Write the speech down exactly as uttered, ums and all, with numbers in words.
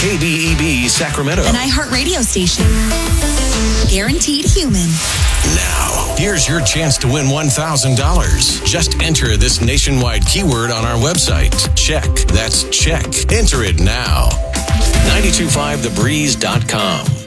K B E B Sacramento. An iHeartRadio station. Guaranteed human. Now, here's your chance to win one thousand dollars. Just enter this nationwide keyword on our website. Check. That's check. Enter it now. nine two five the breeze dot com.